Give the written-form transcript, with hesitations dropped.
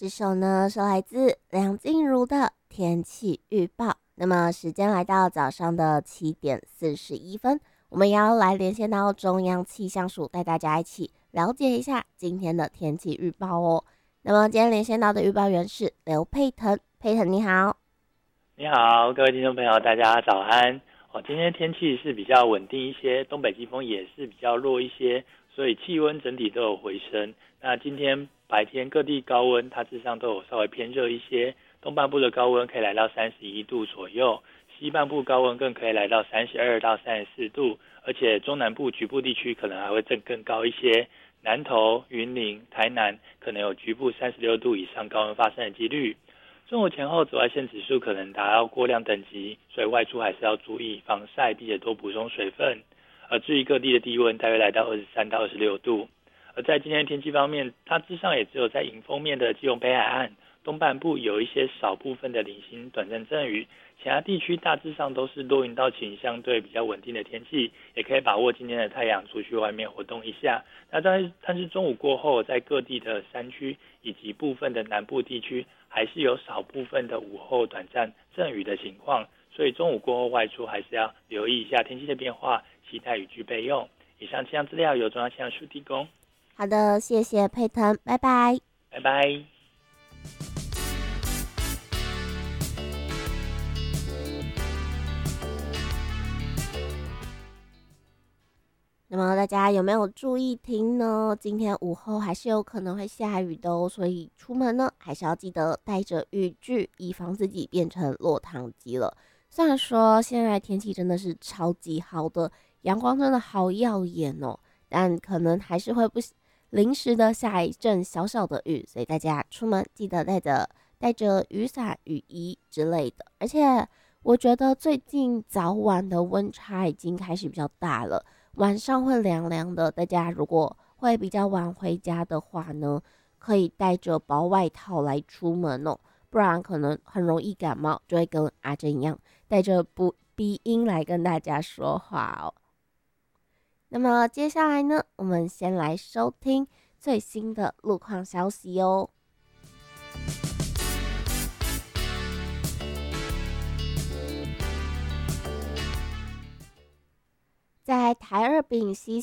这首呢是来自梁静茹的天气预报。那么时间来到早上的7:41，我们也要来连线到中央气象署，带大家一起了解一下今天的天气预报哦。那么今天连线到的预报员是刘佩腾，佩腾你好。 你好，各位听众朋友，大家早安。今天天气是比较稳定一些，东北季风也是比较弱一些，所以气温整体都有回升。那今天白天各地高温大致上都有稍微偏热一些，东半部的高温可以来到31度左右，西半部高温更可以来到32到34度，而且中南部局部地区可能还会更高一些，南投、云林、台南可能有局部36度以上高温发生的几率。中午前后紫外线指数可能达到过量等级，所以外出还是要注意防晒，并且多补充水分。而至于各地的低温大约来到23到26度。而在今天的天气方面，大致上也只有在迎风面的基隆北海岸东半部有一些少部分的零星短暂阵雨，其他地区大致上都是多云到晴，相对比较稳定的天气，也可以把握今天的太阳出去外面活动一下。但是中午过后，在各地的山区以及部分的南部地区，还是有少部分的午后短暂阵雨的情况，所以中午过后外出还是要留意一下天气的变化，携带雨具备用。以上气象资料由中央气象署提供。 好的，谢谢佩腾，拜拜。 拜拜。 那么大家有没有注意听呢？今天午后还是有可能会下雨的哦，所以出门呢还是要记得带着雨具，以防自己变成落汤鸡了。虽然说现在天气真的是超级好的，阳光真的好耀眼哦，但可能还是会不临时的下一阵小小的雨，所以大家出门记得带着雨伞、雨衣之类的。而且我觉得最近早晚的温差已经开始比较大了。晚上会凉凉的，大家如果会比较晚回家的话呢，可以带着薄外套来出门哦，不然可能很容易感冒，就会跟阿珍一样带着鼻音来跟大家说话哦。那么接下来呢，我们先来收听最新的路况消息哦。在台二丙溪